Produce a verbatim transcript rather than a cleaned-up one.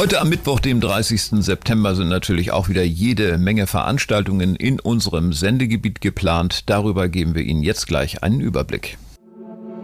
Heute am Mittwoch, dem dreißigsten September, sind natürlich auch wieder jede Menge Veranstaltungen in unserem Sendegebiet geplant. Darüber geben wir Ihnen jetzt gleich einen Überblick.